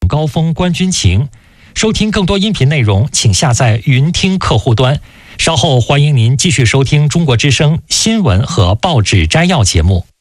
高峰观军情。收听更多音频内容，请下载云听客户端。稍后欢迎您继续收听中国之声新闻和报纸摘要节目。